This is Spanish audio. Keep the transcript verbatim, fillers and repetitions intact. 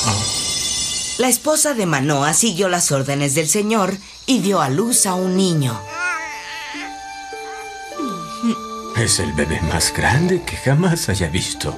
La esposa de Manoa siguió las órdenes del señor y dio a luz a un niño. Es el bebé más grande que jamás haya visto.